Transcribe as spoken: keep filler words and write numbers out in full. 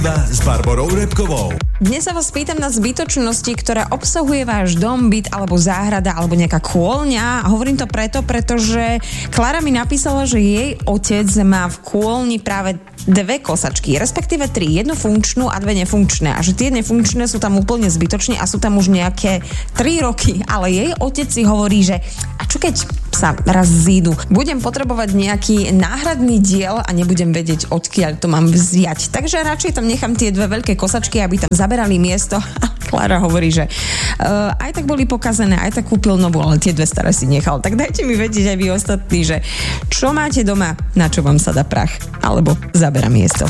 s Barborou Repkovou. Dnes sa vás pýtam na zbytočnosti, ktorá obsahuje váš dom, byt alebo záhrada alebo nejaká kôlňa. A hovorím to preto, pretože Klára mi napísala, že jej otec má v kôlni práve dve kosačky, respektíve tri. Jednu funkčnú a dve nefunkčné. A že tie nefunkčné sú tam úplne zbytočne a sú tam už nejaké tri roky. Ale jej otec si hovorí, že a čo keď sa raz zídu? Budem potrebovať nejaký náhradný diel a nebudem vedieť, odkiaľ to mám vziať. Takže radšej tam nechám tie dve veľké kosačky, aby tam zaberali miesto. Klára hovorí, že uh, aj tak boli pokazené, aj tak kúpil novú, ale tie dve staré si nechal. Tak dajte mi vedieť aj vy ostatní, že čo máte doma, na čo vám sa dá prach, alebo zabera miesto.